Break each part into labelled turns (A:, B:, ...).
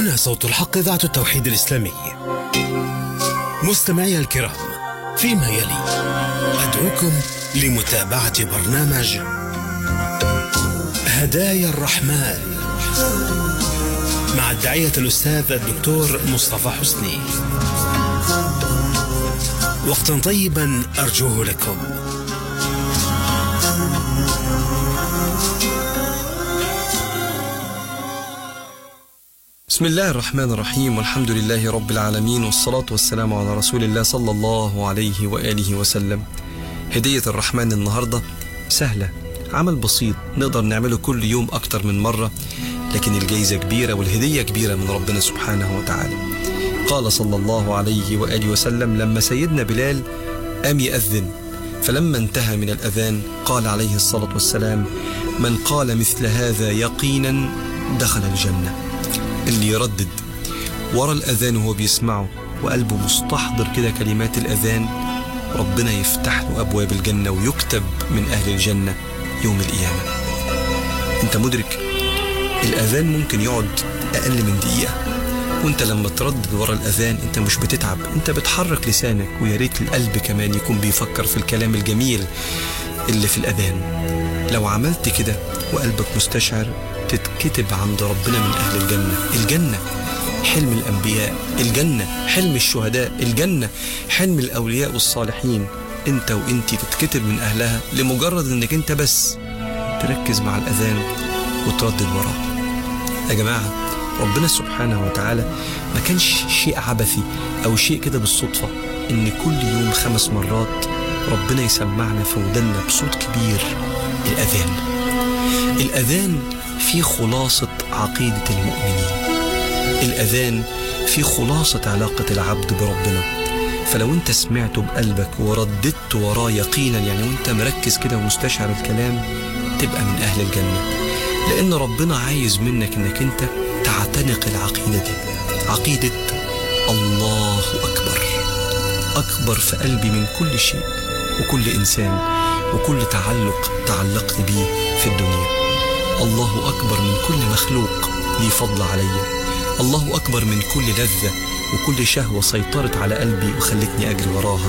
A: هنا صوت الحق، إذاعة التوحيد الإسلامي. مستمعي الكرام، فيما يلي أدعوكم لمتابعة برنامج هدايا الرحمن مع الداعية الأستاذ الدكتور مصطفى حسني. وقتا طيبا أرجوه لكم.
B: بسم الله الرحمن الرحيم، والحمد لله رب العالمين، والصلاة والسلام على رسول الله صلى الله عليه وآله وسلم. هدية الرحمن النهاردة سهلة، عمل بسيط نقدر نعمله كل يوم أكتر من مرة، لكن الجايزة كبيرة والهدية كبيرة من ربنا سبحانه وتعالى. قال صلى الله عليه وآله وسلم لما سيدنا بلال قام يأذن، فلما انتهى من الأذان قال عليه الصلاة والسلام: من قال مثل هذا يقينا دخل الجنة. اللي يردد ورا الأذان وهو بيسمعه وقلبه مستحضر كده كلمات الأذان، ربنا يفتح له أبواب الجنة ويكتب من أهل الجنة يوم القيامة. انت مدرك الأذان ممكن يقعد أقل من دقيقة، وانت لما تردد ورا الأذان انت مش بتتعب، انت بتحرك لسانك، ويا ريت القلب كمان يكون بيفكر في الكلام الجميل اللي في الأذان. لو عملت كده وقلبك مستشعر تتكتب عند ربنا من أهل الجنة. الجنة حلم الأنبياء، الجنة حلم الشهداء، الجنة حلم الأولياء والصالحين. انت وانتي تتكتب من أهلها لمجرد انك انت بس تركز مع الأذان وتردد وراه. يا جماعة، ربنا سبحانه وتعالى ما كانش شيء عبثي أو شيء كده بالصدفة إن كل يوم 5 مرات ربنا يسمعنا في ودنا بصوت كبير الأذان. الأذان فيه خلاصة عقيدة المؤمنين، الأذان فيه خلاصة علاقة العبد بربنا. فلو انت سمعته بقلبك ورددت وراه يقينا، يعني وانت مركز كده ومستشعر الكلام، تبقى من أهل الجنة. لأن ربنا عايز منك انك انت تعتنق العقيدة دي، عقيدة الله أكبر، أكبر في قلبي من كل شيء وكل إنسان وكل تعلق تعلقت بيه في الدنيا. الله أكبر من كل مخلوق لي فضل علي، الله أكبر من كل لذة وكل شهوة سيطرت على قلبي وخلتني أجري وراها.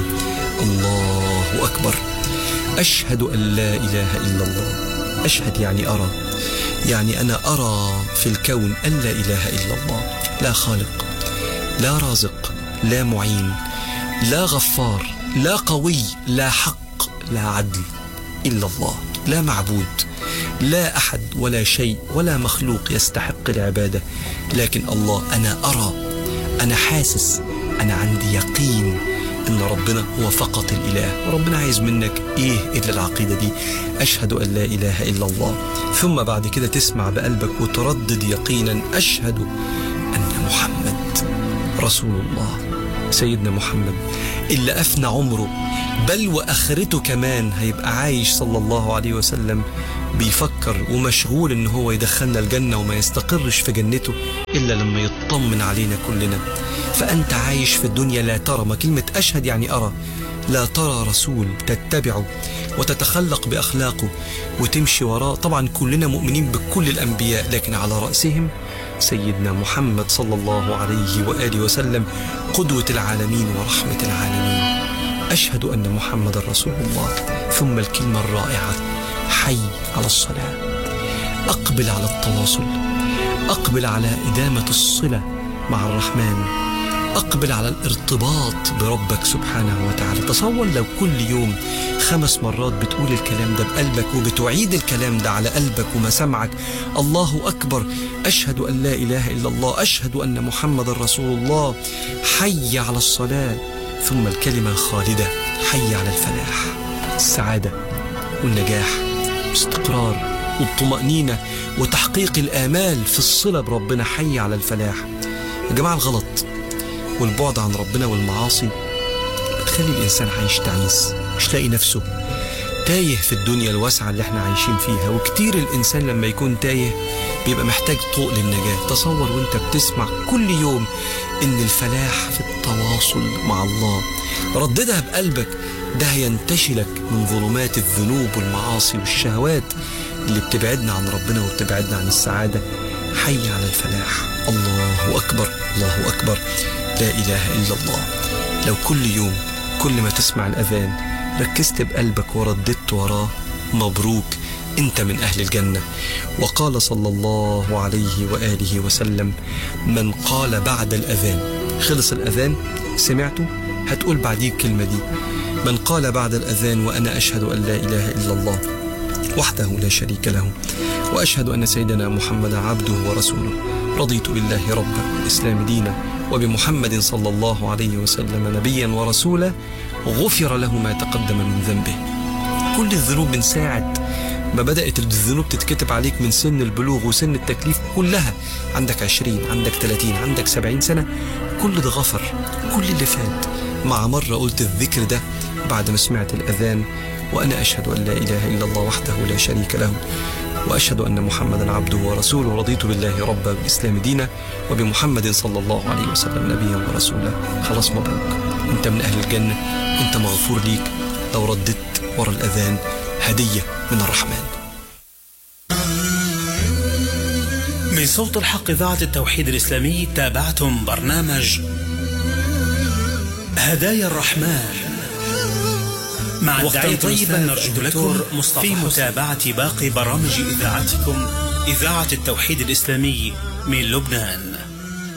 B: الله أكبر. أشهد أن لا إله إلا الله. أشهد يعني أرى، يعني أنا أرى في الكون أن لا إله إلا الله، لا خالق، لا رازق، لا معين، لا غفار، لا قوي، لا حق، لا عدل إلا الله، لا معبود، لا أحد ولا شيء ولا مخلوق يستحق العبادة لكن الله. أنا أرى، أنا حاسس، أنا عندي يقين إن ربنا هو فقط الإله. وربنا عايز منك إيه إلا العقيدة دي، أشهد أن لا إله إلا الله. ثم بعد كده تسمع بقلبك وتردد يقينا: أشهد أن محمد رسول الله. سيدنا محمد اللي أفنى عمره بل وآخرته كمان هيبقى عايش صلى الله عليه وسلم بيفكر ومشغول إن هو يدخلنا الجنة وما يستقرش في جنته إلا لما يطمن علينا كلنا. فأنت عايش في الدنيا لا ترى، ما كلمة أشهد يعني أرى، لا ترى رسول تتبعه وتتخلق بأخلاقه وتمشي وراه. طبعا كلنا مؤمنين بكل الأنبياء، لكن على رأسهم سيدنا محمد صلى الله عليه وآله وسلم، قدوة العالمين ورحمة العالمين. أشهد أن محمد رسول الله. ثم الكلمة الرائعة: حي على الصلاة. أقبل على التواصل، أقبل على إدامة الصلة مع الرحمن، أقبل على الارتباط بربك سبحانه وتعالى. تصور لو كل يوم 5 مرات بتقول الكلام ده بقلبك وبتعيد الكلام ده على قلبك ومسامعك: الله أكبر، أشهد أن لا إله إلا الله، أشهد أن محمد رسول الله، حي على الصلاة. ثم الكلمة الخالدة: حي على الفلاح. السعادة والنجاح والاستقرار والطمأنينة وتحقيق الآمال في الصلة بربنا، حي على الفلاح. يا جماعة، الغلط والبعد عن ربنا والمعاصي بتخلي الإنسان عايش تعيس، مش لاقي نفسه، تايه في الدنيا الواسعة اللي احنا عايشين فيها. وكتير الإنسان لما يكون تايه بيبقى محتاج طوق للنجاة. تصور وانت بتسمع كل يوم إن الفلاح في التواصل مع الله، رددها بقلبك، ده هينتشلك من ظلمات الذنوب والمعاصي والشهوات اللي بتبعدنا عن ربنا وبتبعدنا عن السعادة. حي على الفلاح. الله أكبر. أكبر الله أكبر، لا إله إلا الله. لو كل يوم كل ما تسمع الأذان ركزت بقلبك ورددت وراه، مبروك أنت من أهل الجنة. وقال صلى الله عليه وآله وسلم: من قال بعد الأذان، خلص الأذان سمعته هتقول بعديه الكلمة دي: من قال بعد الأذان وأنا أشهد أن لا إله إلا الله وحده لا شريك له وأشهد أن سيدنا محمد عبده ورسوله، رضيت بالله ربا والإسلام دينا وبمحمد صلى الله عليه وسلم نبيا ورسولا، غفر له ما تقدم من ذنبه. كل الذنوب من ساعة ما بدأت الذنوب تتكتب عليك من سن البلوغ وسن التكليف كلها، عندك 20 عندك 30 عندك 70 سنة، كل ده غفر، كل اللي فات. مع مرة قلت الذكر ده بعد ما سمعت الأذان: وأنا أشهد أن لا إله إلا الله وحده لا شريك له وأشهد أن محمدا عبده ورسوله، رضيت بالله ربا بالإسلام دينا وبمحمد صلى الله عليه وسلم نبيا ورسولا. خلاص مبروك، أنت من أهل الجنة، أنت مغفور ليك لو رددت ورا الأذان، هدية من الرحمن.
A: من صوت الحق إذاعة التوحيد الإسلامي تابعتم برنامج هدايا الرحمن مع الداعية طيبا نرجو لكم في متابعة باقي برامج إذاعتكم إذاعة التوحيد الإسلامي من لبنان.